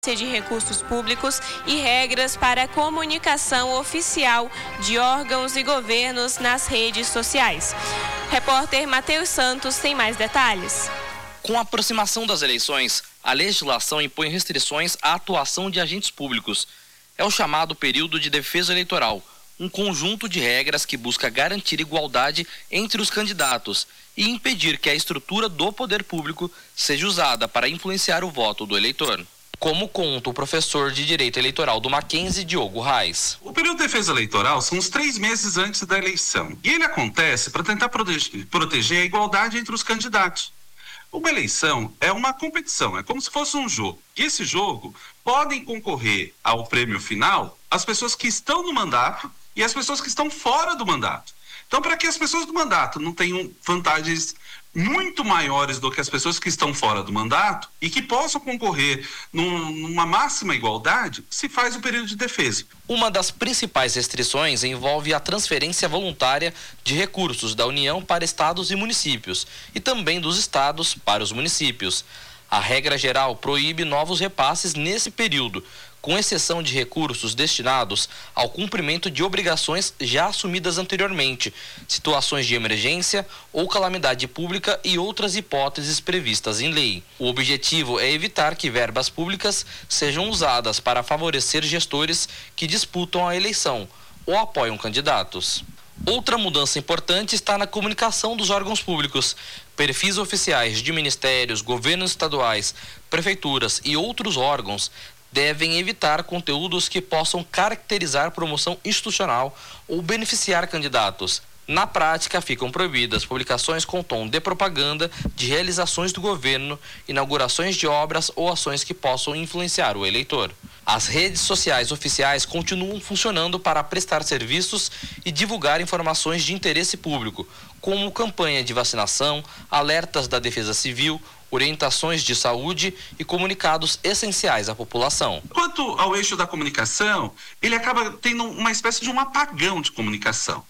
de recursos públicos e regras para a comunicação oficial de órgãos e governos nas redes sociais. Repórter Matheus Santos tem mais detalhes. Com a aproximação das eleições, a legislação impõe restrições à atuação de agentes públicos. É o chamado período de defesa eleitoral, um conjunto de regras que busca garantir igualdade entre os candidatos e impedir que a estrutura do poder público seja usada para influenciar o voto do eleitor. Como conta o professor de Direito Eleitoral do Mackenzie, Diogo Reis. O período de defesa eleitoral são os 3 meses antes da eleição. E ele acontece para tentar proteger a igualdade entre os candidatos. Uma eleição é uma competição, é como se fosse um jogo. E esse jogo podem concorrer ao prêmio final as pessoas que estão no mandato e as pessoas que estão fora do mandato. Então, para que as pessoas do mandato não tenham vantagens muito maiores do que as pessoas que estão fora do mandato e que possam concorrer numa máxima igualdade, se faz o período de defesa. Uma das principais restrições envolve a transferência voluntária de recursos da União para estados e municípios e também dos estados para os municípios. A regra geral proíbe novos repasses nesse período, com exceção de recursos destinados ao cumprimento de obrigações já assumidas anteriormente, situações de emergência ou calamidade pública e outras hipóteses previstas em lei. O objetivo é evitar que verbas públicas sejam usadas para favorecer gestores que disputam a eleição ou apoiam candidatos. Outra mudança importante está na comunicação dos órgãos públicos. Perfis oficiais de ministérios, governos estaduais, prefeituras e outros órgãos devem evitar conteúdos que possam caracterizar promoção institucional ou beneficiar candidatos. Na prática, ficam proibidas publicações com tom de propaganda de realizações do governo, inaugurações de obras ou ações que possam influenciar o eleitor. As redes sociais oficiais continuam funcionando para prestar serviços e divulgar informações de interesse público, como campanha de vacinação, alertas da Defesa Civil, orientações de saúde e comunicados essenciais à população. Quanto ao eixo da comunicação, ele acaba tendo uma espécie de um apagão de comunicação.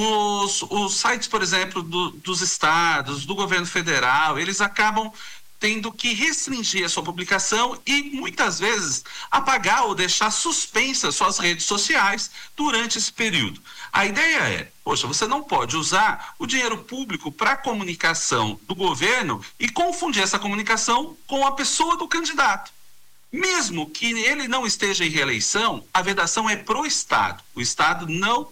Os sites, por exemplo, dos estados, do governo federal, eles acabam tendo que restringir a sua publicação e, muitas vezes, apagar ou deixar suspensas suas redes sociais durante esse período. A ideia é, você não pode usar o dinheiro público para a comunicação do governo e confundir essa comunicação com a pessoa do candidato. Mesmo que ele não esteja em reeleição, a vedação é pro Estado. O Estado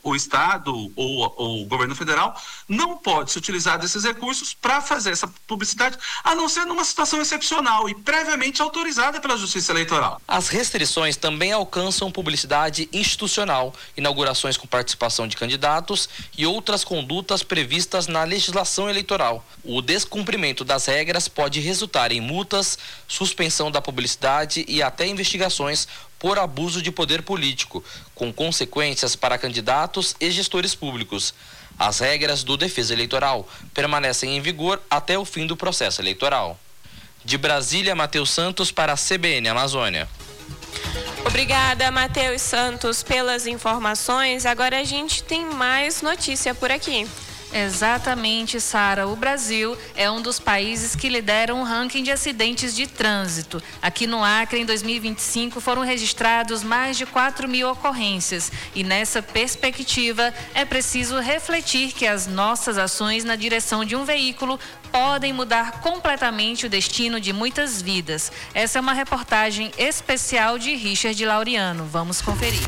ou o governo federal não pode se utilizar desses recursos para fazer essa publicidade, a não ser numa situação excepcional e previamente autorizada pela Justiça Eleitoral. As restrições também alcançam publicidade institucional, inaugurações com participação de candidatos e outras condutas previstas na legislação eleitoral. O descumprimento das regras pode resultar em multas, suspensão da publicidade e até investigações por abuso de poder político, com consequências para candidatos e gestores públicos. As regras do Defesa Eleitoral permanecem em vigor até o fim do processo eleitoral. De Brasília, Matheus Santos para a CBN Amazônia. Obrigada, Matheus Santos, pelas informações. Agora a gente tem mais notícia por aqui. Exatamente, Sara. O Brasil é um dos países que lideram o ranking de acidentes de trânsito. Aqui no Acre, em 2025, foram registrados mais de 4.000 ocorrências. E nessa perspectiva, é preciso refletir que as nossas ações na direção de um veículo podem mudar completamente o destino de muitas vidas. Essa é uma reportagem especial de Richard Laureano. Vamos conferir.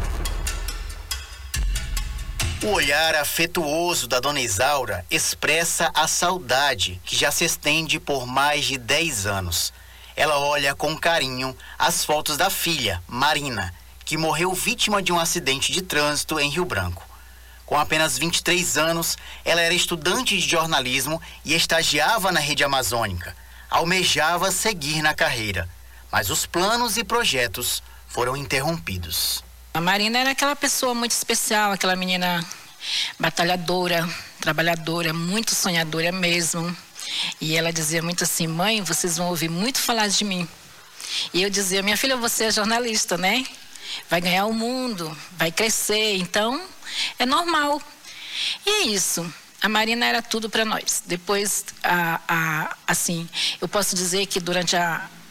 O olhar afetuoso da dona Isaura expressa a saudade que já se estende por mais de 10 anos. Ela olha com carinho as fotos da filha, Marina, que morreu vítima de um acidente de trânsito em Rio Branco. Com apenas 23 anos, ela era estudante de jornalismo e estagiava na Rede Amazônica. Almejava seguir na carreira, mas os planos e projetos foram interrompidos. A Marina era aquela pessoa muito especial, aquela menina batalhadora, trabalhadora, muito sonhadora mesmo. E ela dizia muito assim: mãe, vocês vão ouvir muito falar de mim. E eu dizia: minha filha, você é jornalista, né? Vai ganhar o mundo, vai crescer, então é normal. E é isso. A Marina era tudo para nós. Depois, assim, eu posso dizer que durante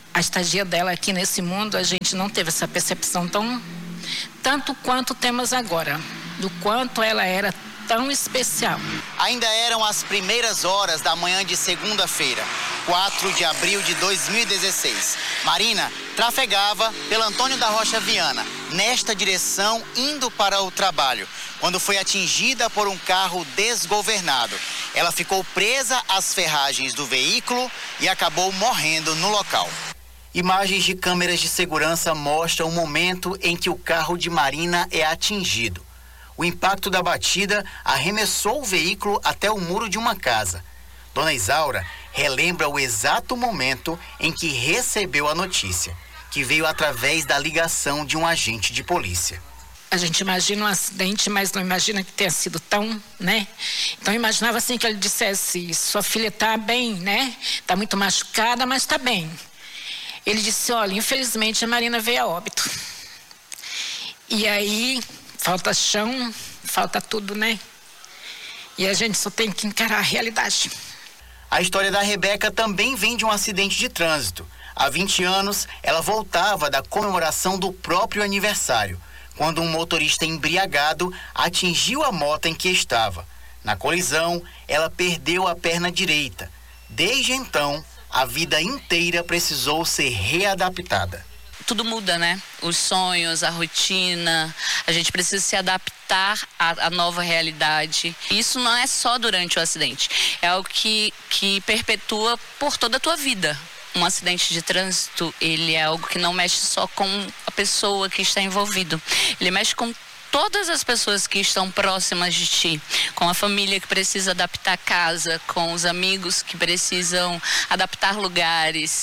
a estadia dela aqui nesse mundo, a gente não teve essa percepção tanto quanto temos agora, do quanto ela era tão especial. Ainda eram as primeiras horas da manhã de segunda-feira, 4 de abril de 2016. Marina trafegava pela Antônio da Rocha Viana, nesta direção, indo para o trabalho, quando foi atingida por um carro desgovernado. Ela ficou presa às ferragens do veículo e acabou morrendo no local. Imagens de câmeras de segurança mostram o momento em que o carro de Marina é atingido. O impacto da batida arremessou o veículo até o muro de uma casa. Dona Isaura relembra o exato momento em que recebeu a notícia, que veio através da ligação de um agente de polícia. A gente imagina um acidente, mas não imagina que tenha sido tão, né? Então eu imaginava assim que ele dissesse, sua filha tá bem, né? Tá muito machucada, mas tá bem. Ele disse, olha, infelizmente a Marina veio a óbito. E aí, falta chão, falta tudo, né? E a gente só tem que encarar a realidade. A história da Rebeca também vem de um acidente de trânsito. Há 20 anos, ela voltava da comemoração do próprio aniversário, quando um motorista embriagado atingiu a moto em que estava. Na colisão, ela perdeu a perna direita. Desde então, a vida inteira precisou ser readaptada. Tudo muda, né? Os sonhos, a rotina, a gente precisa se adaptar à nova realidade. Isso não é só durante o acidente, é algo que perpetua por toda a tua vida. Um acidente de trânsito, ele é algo que não mexe só com a pessoa que está envolvido, ele mexe com todas as pessoas que estão próximas de ti, com a família que precisa adaptar a casa, com os amigos que precisam adaptar lugares,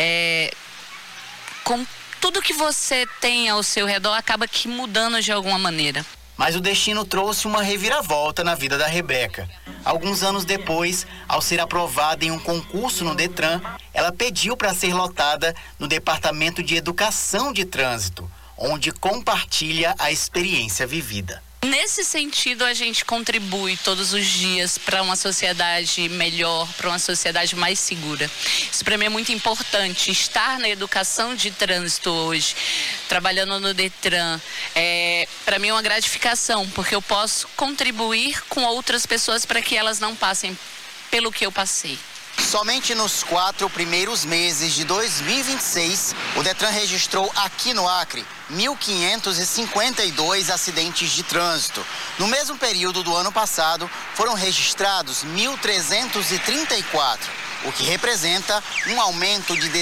com tudo que você tem ao seu redor acaba que mudando de alguma maneira. Mas o destino trouxe uma reviravolta na vida da Rebeca. Alguns anos depois, ao ser aprovada em um concurso no Detran, ela pediu para ser lotada no Departamento de Educação de Trânsito, onde compartilha a experiência vivida. Nesse sentido, a gente contribui todos os dias para uma sociedade melhor, para uma sociedade mais segura. Isso para mim é muito importante, estar na educação de trânsito hoje, trabalhando no Detran, para mim é uma gratificação, porque eu posso contribuir com outras pessoas para que elas não passem pelo que eu passei. Somente nos 4 primeiros meses de 2026, o Detran registrou aqui no Acre 1.552 acidentes de trânsito. No mesmo período do ano passado, foram registrados 1.334, o que representa um aumento de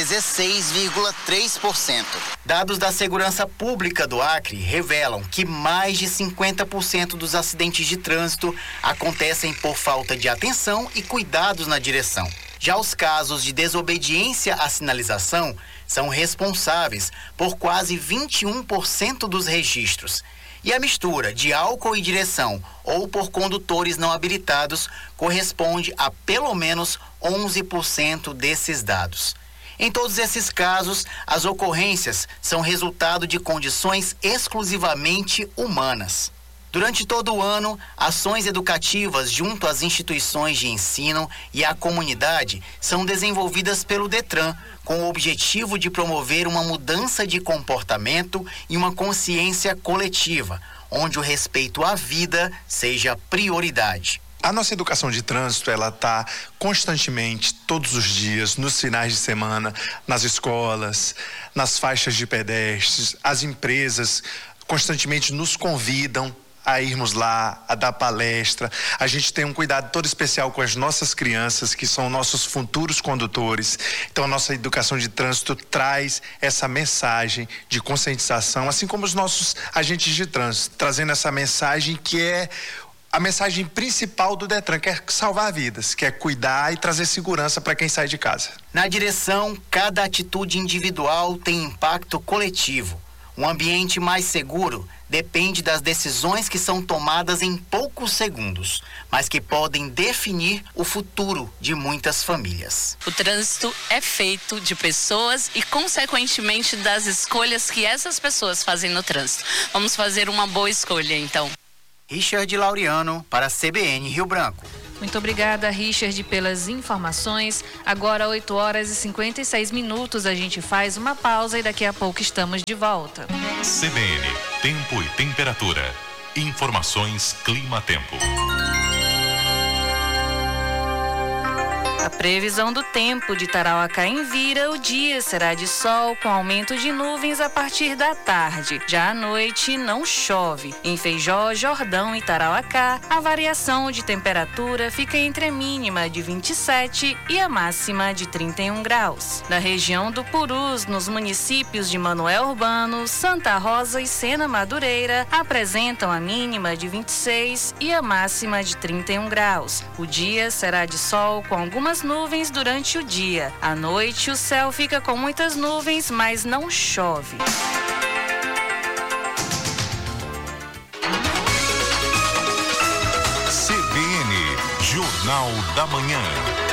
16,3%. Dados da Segurança Pública do Acre revelam que mais de 50% dos acidentes de trânsito acontecem por falta de atenção e cuidados na direção. Já os casos de desobediência à sinalização são responsáveis por quase 21% dos registros. E a mistura de álcool e direção ou por condutores não habilitados corresponde a pelo menos 11% desses dados. Em todos esses casos, as ocorrências são resultado de condições exclusivamente humanas. Durante todo o ano, ações educativas junto às instituições de ensino e à comunidade são desenvolvidas pelo Detran, com o objetivo de promover uma mudança de comportamento e uma consciência coletiva, onde o respeito à vida seja prioridade. A nossa educação de trânsito, ela está constantemente, todos os dias, nos finais de semana, nas escolas, nas faixas de pedestres. As empresas constantemente nos convidam a irmos lá, a dar palestra. A gente tem um cuidado todo especial com as nossas crianças, que são nossos futuros condutores. Então, a nossa educação de trânsito traz essa mensagem de conscientização, assim como os nossos agentes de trânsito, trazendo essa mensagem que é a mensagem principal do Detran, que é salvar vidas, que é cuidar e trazer segurança para quem sai de casa. Na direção, cada atitude individual tem impacto coletivo. Um ambiente mais seguro depende das decisões que são tomadas em poucos segundos, mas que podem definir o futuro de muitas famílias. O trânsito é feito de pessoas e, consequentemente, das escolhas que essas pessoas fazem no trânsito. Vamos fazer uma boa escolha, então. Richard Laureano, para a CBN Rio Branco. Muito obrigada, Richard, pelas informações. Agora, 8 horas e 56 minutos, a gente faz uma pausa e daqui a pouco estamos de volta. CBN, tempo e temperatura. Informações Clima-Tempo. A previsão do tempo de Tarauacá em Vira, o dia será de sol com aumento de nuvens a partir da tarde. Já à noite não chove. Em Feijó, Jordão e Tarauacá, a variação de temperatura fica entre a mínima de 27 e a máxima de 31 graus. Na região do Purus, nos municípios de Manoel Urbano, Santa Rosa e Sena Madureira, apresentam a mínima de 26 e a máxima de 31 graus. O dia será de sol com algumas nuvens durante o dia. À noite, o céu fica com muitas nuvens, mas não chove. CBN, Jornal da Manhã.